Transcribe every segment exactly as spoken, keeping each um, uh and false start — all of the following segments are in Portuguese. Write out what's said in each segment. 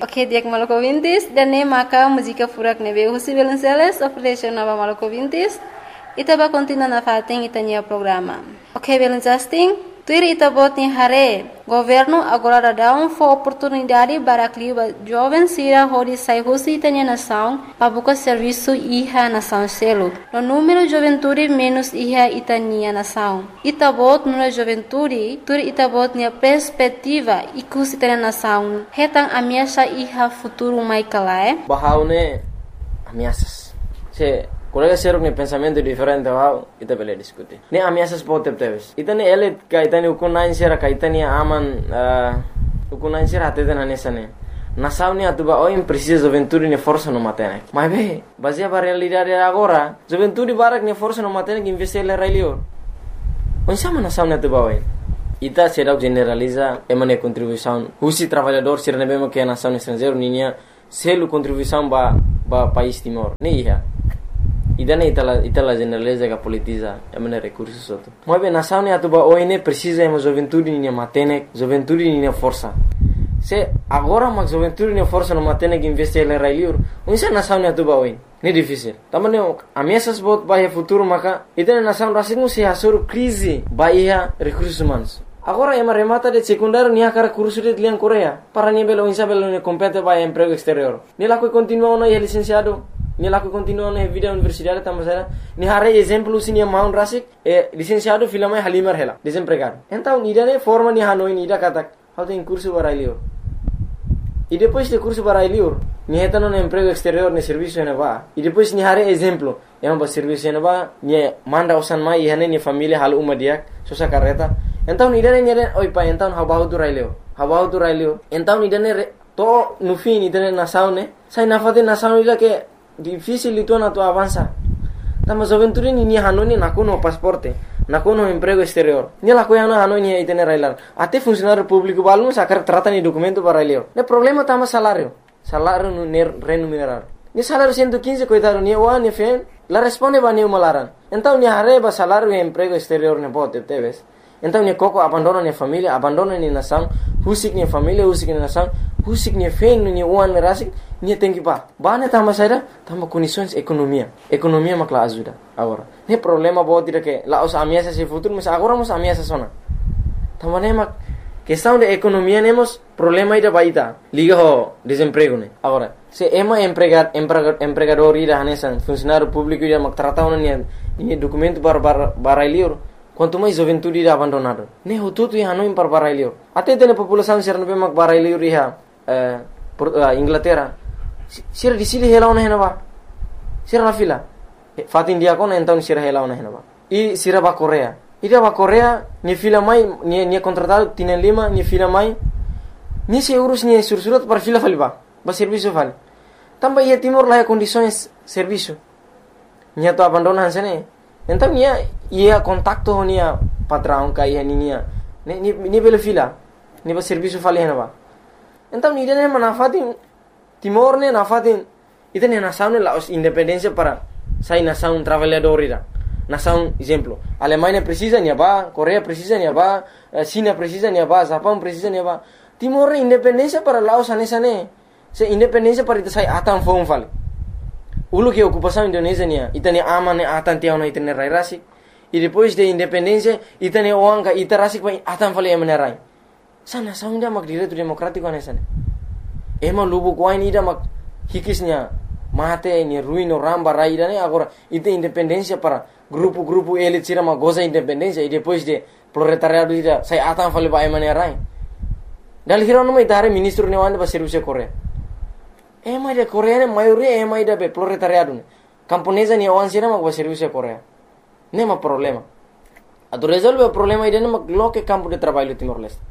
Ok, diak Maluku Vintis dan ne maka música furak nebe husi Belenceles operation nova Maluku Vintis. Ita ba continua na fating itanya programa. Ok, Belencasting. Tuir ita bot ni hare. Governo agora dá um fo oportunidade para cliba jovem sira hori sai husi itanya nação para buscar serviço iha nação selo. No número juventude menos iha itania nação. Ita bot no juventude, tuir ita bot ni perspectiva ikus itanya nação. Hetang ameaça iha futuro mai kalae. Bahaune ameaças. Se colega ser um pensamento diferente wow ita bele discutir ne ameaças pode ter ita ne ele ka ita ne ukunain sera ka ita ne aman ukunain sera até na nessa ne nação ne atuba oi precisa juventude ne força no matene mas be baseia para realidade agora juventude barak ne força no matene que investir le railio onde sama nação ne atuba oi ita será generaliza emane contribuição husi trabalhador ser ne bemo que nação estrangeiro ninya selo contribuição ba ba país Timor ne ia idane itala itala generaliza que politiza emane recursos outro mas bem nação ne atuba oi ne precisa emo juventude ne matene juventude ne força se agora mas juventude ne força no matene que investir le railio onde nação ne atuba oi ne difícil tamane ameaças bot bahia futuro maka itane nação rasingu se asur crise bahia recursos humanos agora ema remata de secundário nia cara curso de lian Coreia para ni belo insa belo ne compete bahia emprego exterior ni la que continua no licenciado ni la que continua na vida universidade tamasera ni hare exemplo sinia Mount Rasik e licenciado filama Halimar hela desempregado então ida ne forma ni hanoi ni ida katak how tem curso barailio e depois de curso barailio ni heta no emprego exterior ne serviço ne va e depois ni hare exemplo é um serviço ne va ni manda osan mai hane ni família hal uma dia sosa carreta então ida ne ni oi pa então how about railio how about railio então ida ne to no fim ida ne nação ne sai na fate nação ida que difícil itu na tu avança tama juventude ni ni hanoni nakuno pasporte nakuno emprego exterior ni la koyana hanoni itene railar até funcionário público balmo sacar trata ni documento para elio ne problema tama salário salário no remunerado ni salário cento e quinze coitado ni wa ni fen la responde ba ni malaran então ni areba salário e emprego exterior ne bote teves então ni coco abandona ni família abandona ni nação husik ni família husik ni nação husik ni fen ni wan rasik ni tem que pa bane tama saida tama condições economia economia makla ajuda agora ne problema bo tira que la os ameaças se futuro mas agora mos ameaças sona tama ne mak questão de economia nemos problema ida baita liga ho desemprego ne agora se ema empregar empregador ida hanesan funcionário público ida mak trata ona ni ni documento bar bar barailio quanto mais juventude ida abandonado ne ho tudo e hanoi par barailio até tene população ser no mak barailio riha Inglaterra sira di sili hela ona henaba sira na fila fatin dia kona então sira hela ona henaba e sira ba Korea ida ba Korea ni fila mai ni ni contratado tienen lima ni fila mai ni se urus ni sursurat para fila faliba ba serviço fali tamba ia Timor lá condições serviço ni to abandona hansene então ia ia contacto nia patrão kai nia ni ni ni bela fila ni ba serviço fali henaba então ni dene manafatin Timor ne nafatin ita ne nação ne la independência para sai nação trabalhadora nação exemplo Alemanha precisa ni ba Coreia precisa ni ba China precisa ni ba Japão precisa ni ba Timor ne independência para Laos anesa ne se independência para ita sai atan fom fal ulu que ocupação Indonésia ne ita ne ama ne atan tiao na ita ne rai rasi e depois de independência ita ne oanga ita rasi pa atan fal emane rai sa nação dia mak direito democrático anesa ne ema lubu ko ini ida mak hikisnya mate ni ruino ramba raida ne agora ite independência para grupo-grupo elit sira ma goza independência e depois de proletariado ida sai atan fale ba emane rai dal hiro no mai dare ministro ne wanda ba serviço Coreia ema ida Coreia ne maioria ema ida be proletariado ne camponesa ni wan sira ma ba serviço Coreia ne ma problema ado resolve o problema ida ne ma loke campo de trabalho Timor-Leste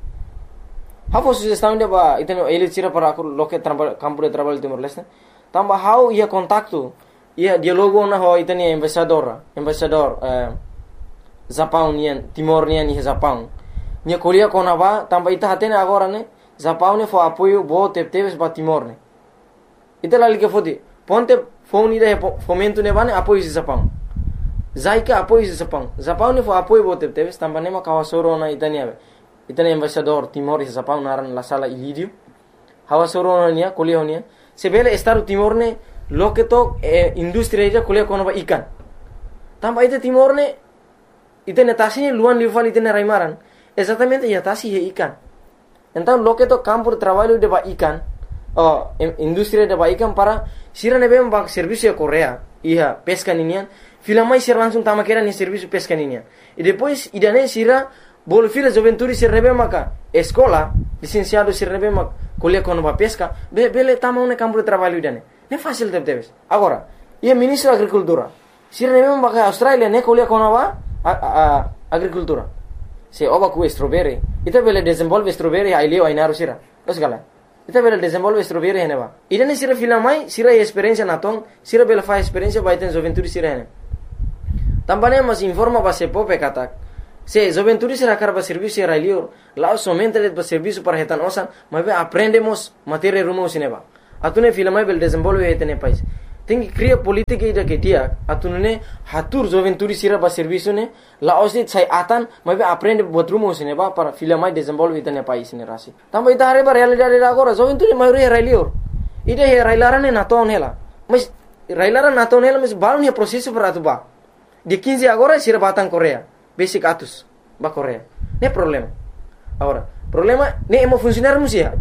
Hafo sugestão de ba iteno ele tira para aku loke campo de trabalho Timor-Leste tamba how ia contacto ia dialogo na ho iteni embaixador embaixador eh, Japão nian Timor nian ni Japão nia kolia kona ba tamba ita hatena agora ne Japão ne fo apoio bo te teves ba Timor ne ita lali ke fodi ponte phone ida fomento ne ba ne apoio Japão zaika apoio Japão Japão ne fo apoio bo te teves tamba ne ma kawasoro na itania itani embaixador Timor e Japão naran la sala ilidio hawa soro nia kuliah nia sebele Estado Timor ne loke to eh, industri ija kuliah kono ba ikan tamba ite Timor ne ite netasi luan lival ite ne raimaran exatamente ya tasi he ikan então loke to campo de trabalho de ba ikan oh industri de ba ikan para sira ne bem ba serviço ya Korea iya pesca ninian fila mai sira langsung tama kera ni serviço pesca ninian e depois idane sira bol fila juventude sira rebe maka escola licenciado sira rebe maka kuliah kono ba pesca be bele tama un campo de trabalho idane ne fácil tep tepes agora ia ministro agricultura sira rebe maka Australia ne kuliah kono ba a, a, agricultura se oba ku strawberry ita bele desenvolve strawberry ai leo ai naru sira os gala ita bele desenvolve strawberry hene ba idane sira fila mai sira experiência na tong sira bele fa experiência ba iten juventude sira hene também mas informa ba se pope katak se juventude será carba serviço era lior lá somente de serviço para retan osan mas aprendemos matéria rumo sineba atune fila mai bel desenvolve etene país tem que criar política ida que dia atune hatur juventude será ba serviço ne lá osit sai atan mas aprende botrumo sineba para fila mai desenvolve etene país ne rasi também ita hare ba realidade agora juventude mai era lior ida he railarane na ton hela mas railara na ton hela mas balon he processo para atuba de quinze agora será batang Korea basic atus ba Korea ne problema agora problema ne emo funcionar musia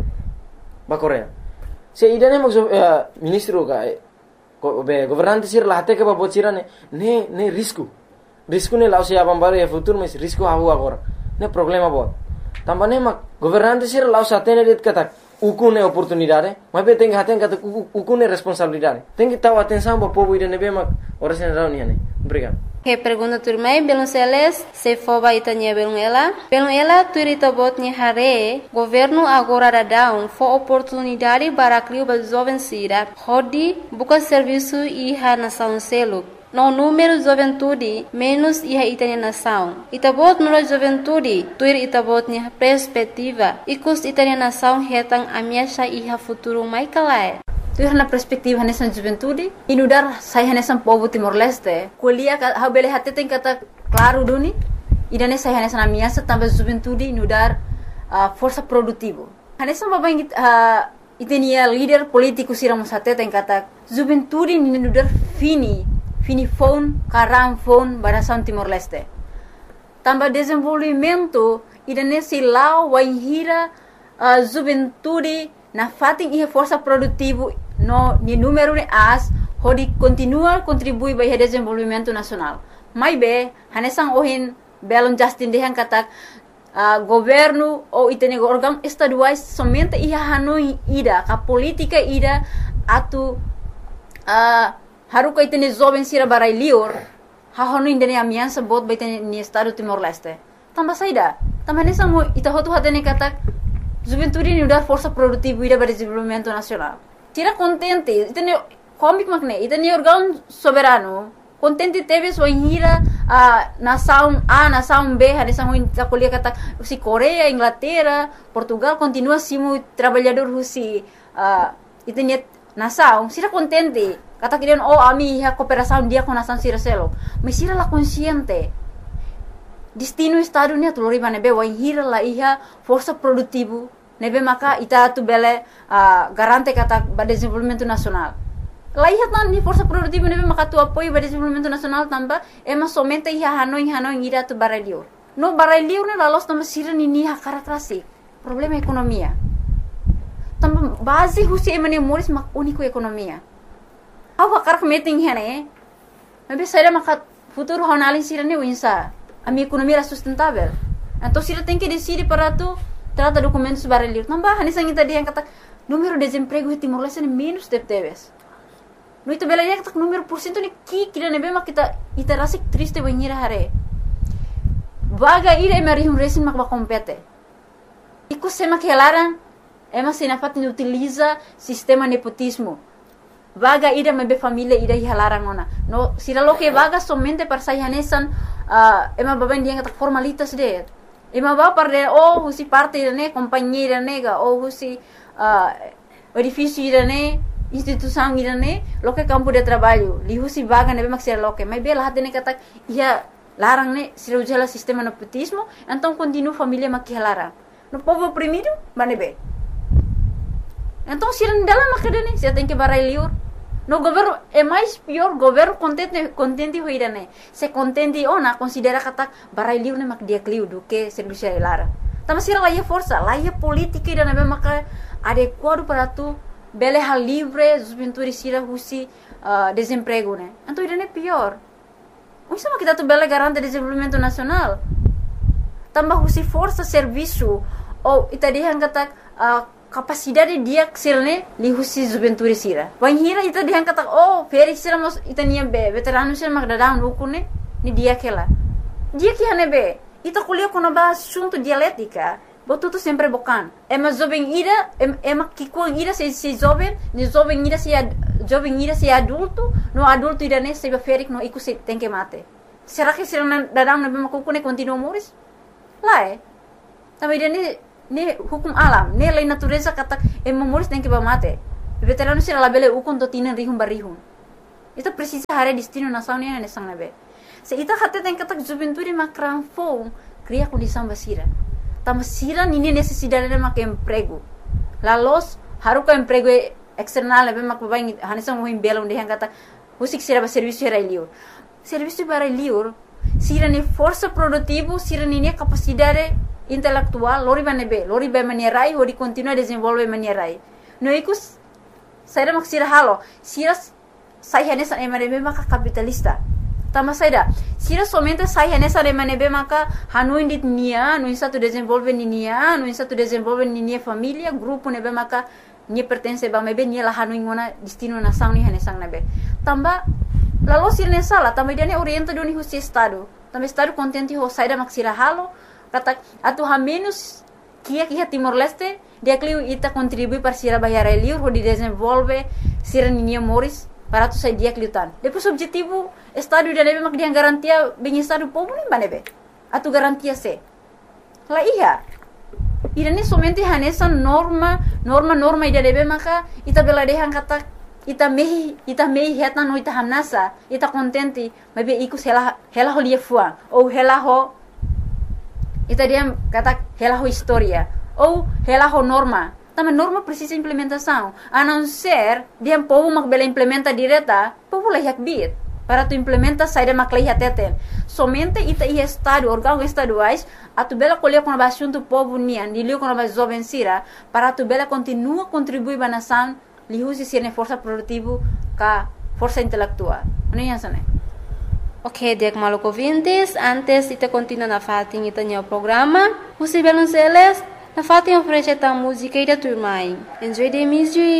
ba Korea se idane mo uh, ministro ka go, be governante sir lahate ke ba bocira ne ne ne risco risco ne lao se abambare e futuro mas risco hawo agora ne problema bo tambane ma governante sir lao satene det kata ukune oportunidade mas be tem haten kata ukune responsabilidade tem que taw atenção ba povo idane be ma ora sen rauni ne obrigado. Que pergunta turmai belum seles se foba itanya belum ela belum ela turita botnya hare governo agora dadão fo oportunidade para criar ba jovem sira hodi buka serviço iha nação selo no número juventude menos iha itanya nação itabot no juventude tuir itabotnya perspectiva ikus itanya nação hetang amiasha iha futuro mai kalai tu na perspektiva nessa juventude inudar saya nessa povo Timor Leste kuliah ha bele hate tem kata claro duni idane saya nessa amiasa tambah juventude inudar uh, força produtivo nessa babang uh, itenia líder político siramos hate tem kata juventude inudar fini fini phone karam phone barasan Timor Leste tambah desenvolvimento idane silau waihira uh, juventude na fating ihe força produtivo no ni número de as hodi continua contribui para o desenvolvimento nacional mai be hanesang ohin belon Justin dehan katak uh, governo ou itene órgão estaduais somente iha hanoi ida ka política ida atu uh, haruka itene jovem sira barai lior ha hanoi indene amiança bot ba itene ni estado Timor Leste tamba saida tamba hanesang mo ita hotu hatene katak juventude ni udar força produtiva ida para desenvolvimento nacional tira contente itene comic magne itene órgão soberano contente teve sua hira a nação A nação B hanesang ho kuliah kata si Korea Inglaterra Portugal continua simu trabalhador husi uh, itene nação sira contente kata kirian oh ami ha cooperação dia com nação sira selo mas sira la consciente destino estado ni tu lori nebe wa hira la iha força produtivo nebe maka ita tu bele uh, garante kata ba desenvolvimento nacional la iha tan ni força produtivo nebe maka tu apoio ba desenvolvimento nacional tamba ema somente iha hanoi hanoi ira tu baralior no baralior ne la los tamba sira ni ni ha karakterasi problema ekonomia tamba base husi emane moris mak único ekonomia awa karak meeting hene nebe saira maka futuro honalin sira ne winsa a minha economia era sustentável. Então, se ela tem que decidir para tu, trata documentos para ler. Não vai, nessa gente dia kata número de desemprego em Timor Leste é menos de teves. No itu bela dia kata número por cento ni ki kira nebe mak kita ita rasik triste banhira hare. Vaga ira e mari um resin mak ba compete. Iku sema que elaran, ema se na fatin utiliza sistema nepotismo. Vaga ida mebe família ida hilarang ona. No, sira lo que vaga somente para sayanesan uh, ema baben dia kata formalitas de. Ema ba para oh husi parte ne companhia nega oh husi uh, edifício ida ne instituição ida ne lo que campo de trabalho. Li husi vaga nebe mak sira lo que. Mas bela hatene kata ia larang ne sira ujala sistema nepotismo, então continua família mak hilarang. No povo oprimido, manebe. Então, se não dela macadane, se tem que barai liur. No governo é mais pior, governo contente contente hoira né. Se contente ona considera kata barai liur né mak dia kliu do que serviço lara. Tama sira lá é força, lá é política ida né maka adequado para tu bele hal livre, juventude sira husi uh, desemprego né. Então ida né pior. O sama kita tu bele garante desenvolvimento nacional. Tambah husi força serviço ou ita dihan kata uh, capacidade dia ksilne li husi juventude sira. Wan hira ita dihan kata oh feri sira mos ita nia be veterano sira mak dadang ukune ni dia kela. Dia que hane be ita kuliah kono ba assunto dialética. Botuto sempre bocan. Ema jovem ira ema kikuang ira se se jovem, ni jovem ira se jovem ira se adulto, no adulto ira ne se be feri no iku se tem que mate. Será que sira dadang na be makukune continua moris? Lá é. Também ne ne hukum alam, ne lei natureza kata e memoris tem que mate. Veterano sira labele ukon to tinan rihum barihum. Itu precisa hare destino nação ne ne sang nabe. Se ita kata tem kata juventude makran fo, cria condição basira. Tama sira nini necessidade de mak emprego. Lalos haruka emprego external nabe mak babai hanisang mohim bela onde kata usik sira ba serviço era liur. Serviço para liur, sira ne força produtivo, sira nini capacidade intelectual, lori ba nebe, lori ba manierai, hori continua desenvolve manierai. No ikus, saida mak sira halo, sira sai hanesa emanebe maka capitalista. Tama saida, sira somente sai hanesa emanebe maka hanu indit nia, no satu desenvolve nia, no satu desenvolve nia família, grupo nebe maka nia pertence ba mebe nia la hanu ingona destino nação ni hanesang nebe. Tamba lalu sira ne sala, tamba dia ne orienta doni husi estado. Tamba estado contente ho saida mak sira halo. Kata atu ha menos kia kia Timor Leste dia kliu ita contribui para sira bayar liur ho di desenvolve sira ninia moris para tu sai dia kliutan. Depois objetivo estado dia nebe mak dia garantia bem estado povo nem banebe. Atu garantia se. La iya. Ida ni somente hanesa norma norma norma ida nebe maka ita bela dehan kata ita mehi ita mehi heta no ita hamnasa ita contente mabe ikus hela hela ho lia fuang ou hela ho ita dia kata hela ho história ou hela ho norma. Também norma precisa implementação. A não ser dia povo mak bela implementa direta, povo leh yakbit para tu implementa saída mak leh hateten. Somente ita i estado órgão estaduais a tu bela colher com assunto povo nian, dilio com a jovem sira para tu bela continua contribuir ba nação, li usi sirne força produtivo ka força intelectual. Ano yan sana? Ok, diak maluco ouvintes, antes ita continua na fating ita niya programa, Husi Belonceles, na fating oferece ta música ida turmai. Enjoy the music.